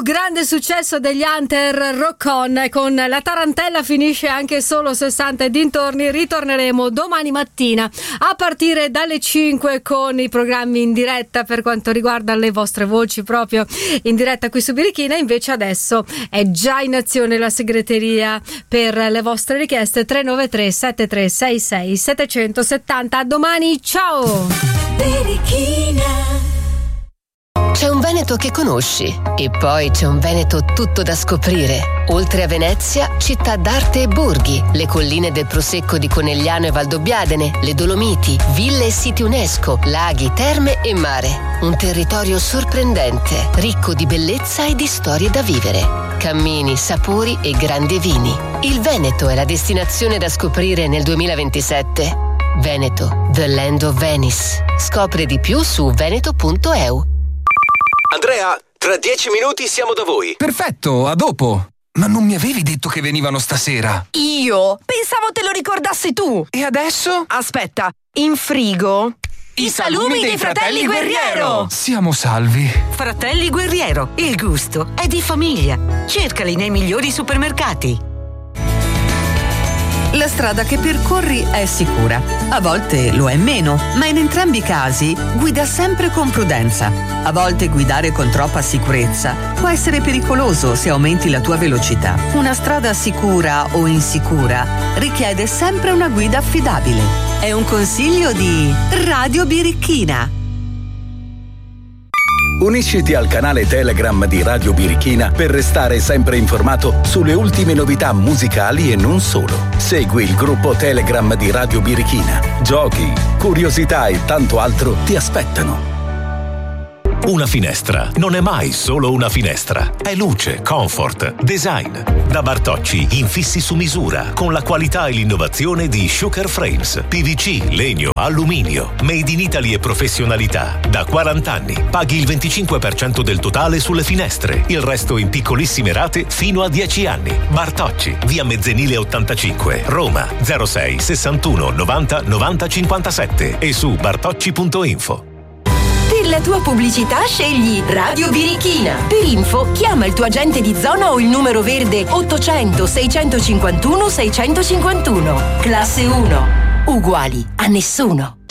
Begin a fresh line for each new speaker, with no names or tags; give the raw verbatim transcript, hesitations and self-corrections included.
grande successo degli Hunter, Rock On. Con la tarantella finisce anche solo sessanta e dintorni. Ritorneremo domani mattina a partire dalle cinque con i programmi in diretta per quanto riguarda le vostre voci, proprio in diretta qui su Birichina. Invece adesso è già in azione la segreteria per le vostre richieste. Tre nove tre sette tre sei sei sette sette zero. A domani, ciao!
Birichina. C'è un Veneto che conosci e poi c'è un Veneto tutto da scoprire. Oltre a Venezia, città d'arte e borghi, le colline del Prosecco di Conegliano e Valdobbiadene, le Dolomiti, ville e siti UNESCO, laghi, terme e mare. Un territorio sorprendente, ricco di bellezza e di storie da vivere. Cammini, sapori e grandi vini. Il Veneto è la destinazione da scoprire nel duemilaventisette. Veneto, the land of Venice. Scopri di più su veneto punto e u.
Andrea, tra dieci minuti siamo da voi.
Perfetto, a dopo. Ma non mi avevi detto che venivano stasera?
Io? Pensavo te lo ricordassi tu.
E adesso?
Aspetta, in frigo?
I, I salumi, salumi dei, dei fratelli, fratelli Guerriero. Guerriero! Siamo salvi.
Fratelli Guerriero, il gusto è di famiglia. Cercali nei migliori supermercati.
La strada che percorri è sicura, a volte lo è meno, ma in entrambi i casi guida sempre con prudenza. A volte guidare con troppa sicurezza può essere pericoloso se aumenti la tua velocità. Una strada sicura o insicura richiede sempre una guida affidabile. È un consiglio di Radio Birichina.
Unisciti al canale Telegram di Radio Birichina per restare sempre informato sulle ultime novità musicali e non solo. Segui il gruppo Telegram di Radio Birichina. Giochi, curiosità e tanto altro ti aspettano.
Una finestra non è mai solo una finestra. È luce, comfort, design. Da Bartocci, infissi su misura, con la qualità e l'innovazione di Sugar Frames. P V C, legno, alluminio. Made in Italy e professionalità. Da quaranta anni. Paghi il venticinque per cento del totale sulle finestre. Il resto in piccolissime rate fino a dieci anni. Bartocci, via Mezzenile ottantacinque, Roma. zero sei sessantuno novanta novanta cinquantasette. E su bartocci punto info.
Per la tua pubblicità scegli Radio Birichina. Per info chiama il tuo agente di zona o il numero verde ottocento seicentocinquantuno seicentocinquantuno. Classe uno. Uguali a nessuno.